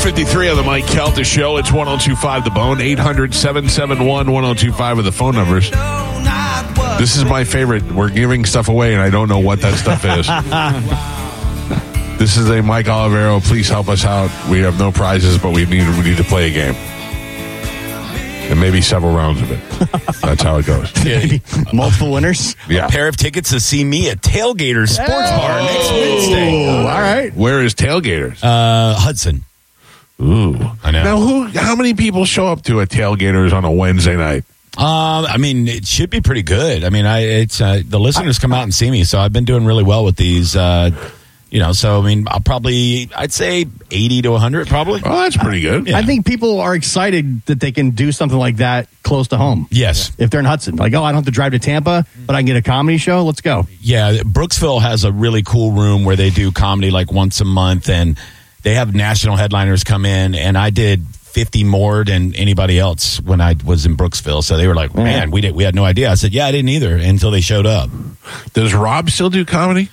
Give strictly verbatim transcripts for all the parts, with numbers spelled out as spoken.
fifty-three on the Mike Kelta Show. It's one oh two five The Bone. eight hundred, seven seven one, one oh two five are the phone numbers. This is my favorite. We're giving stuff away, and I don't know what that stuff is. This is a Mike Olivero. Please help us out. We have no prizes, but we need we need to play a game. And maybe several rounds of it. That's how it goes. Yeah. Multiple winners? Yeah. A pair of tickets to see me at Tailgaters Sports Oh. Bar next Wednesday. All right. Where is Tailgaters? Uh, Hudson. Ooh. I know. Now, who? How many people show up to a Tailgaters on a Wednesday night? Um, I mean, it should be pretty good. I mean, I it's uh, the listeners come out and see me, so I've been doing really well with these. Uh, you know, so I mean, I'll probably I'd say eighty to a hundred, probably. Oh, that's pretty good. Yeah. I think people are excited that they can do something like that close to home. Yes. If they're in Hudson. Like, oh, I don't have to drive to Tampa, but I can get a comedy show. Let's go. Yeah, Brooksville has a really cool room where they do comedy like once a month, and they have national headliners come in, and I did fifty more than anybody else when I was in Brooksville. So they were like, man, we did, we had no idea. I said, yeah, I didn't either until they showed up. Does Rob still do comedy?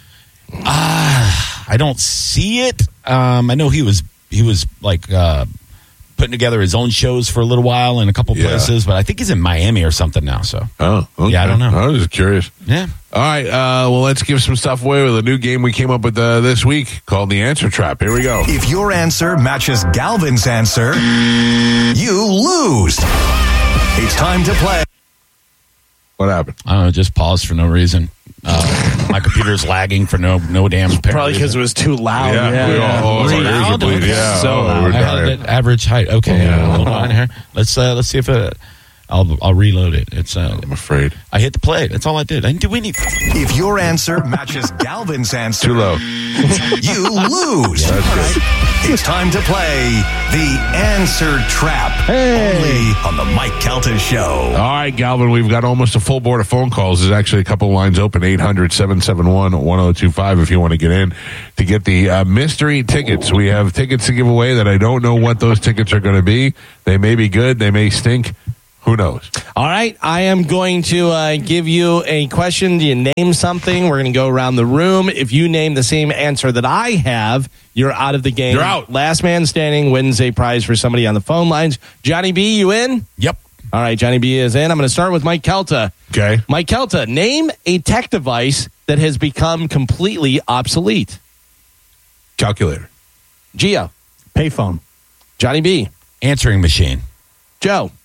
Ah, I don't see it. Um, I know he was he was like uh, putting together his own shows for a little while in a couple Yeah. places, but I think he's in Miami or something now. So Oh, okay. Yeah, I don't know. I was just curious. yeah. All right, uh, well, let's give some stuff away with a new game we came up with uh, this week called the Answer Trap. Here we go. If your answer matches Galvin's answer, you lose. It's time to play. What happened? I don't know, just paused for no reason. Uh, my computer's lagging for no no damn apparent Probably because it reason. was too loud. Yeah, we all, oh, Was our it ears are loud? bleeding. Yeah, So oh, loud. we're I had dying. it at average height. Okay, uh, hold on here. Let's uh, let's see if it, I'll I'll reload it. It's uh, I'm afraid. I hit the play. That's all I did. I didn't do anything. If your answer matches Galvin's answer, Too low. you lose. That's good. It's time to play the Answer Trap. Hey. Only on the Mike Kelta Show. All right, Galvin, we've got almost a full board of phone calls. There's actually a couple of lines open, eight hundred, seven seven one, one oh two five if you want to get in to get the uh, mystery tickets. We have tickets to give away that I don't know what those tickets are going to be. They may be good. They may stink. Who knows? All right, I am going to uh, give you a question. Do you name something? We're going to go around the room. If you name the same answer that I have, you're out of the game. You're out. Last man standing wins a prize for somebody on the phone lines. Johnny B, you in? Yep. All right, Johnny B is in. I'm going to start with Mike Kelta. Okay. Mike Kelta, name a tech device that has become completely obsolete. Calculator. Gio. Payphone. Johnny B. Answering machine. Joe.